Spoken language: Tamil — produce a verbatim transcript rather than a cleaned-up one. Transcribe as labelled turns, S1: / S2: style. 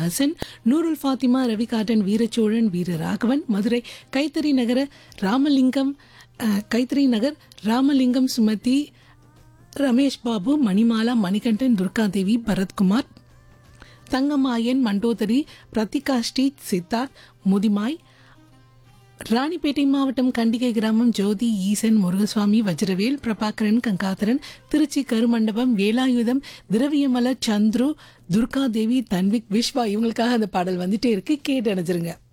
S1: ஹசன், நூருல் ஃபாத்திமா, ரவி காட்டன், வீரச்சோழன், வீரராகவன், மதுரை கைத்தறி நகர ராமலிங்கம் அஹ், கைத்தறி நகர் ராமலிங்கம், சுமதி, ரமேஷ் பாபு, மணிமாலா, மணிகண்டன், துர்காதேவி, பரத்குமார், தங்கமாயன், மண்டோதரி, பிரதிகாஷ்டி, சித்தார்த், முதிமாய், ராணிப்பேட்டை மாவட்டம் கண்டிகை கிராமம் ஜோதி, ஈசன், முருகசுவாமி, வஜ்ரவேல், பிரபாகரன், கங்காதரன், திருச்சி கருமண்டபம், வேலாயுதம், திரவியமல, சந்துரு, துர்காதேவி, தன்விக், விஸ்வா இவங்களுக்காக அந்த பாடல் வந்துட்டே இருக்கு. கேட்டு அணைஞ்சிருங்க.